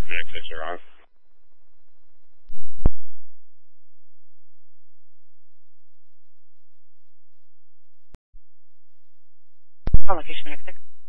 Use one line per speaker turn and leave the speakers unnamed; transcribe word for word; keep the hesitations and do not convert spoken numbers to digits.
Next six are on.
On location next six.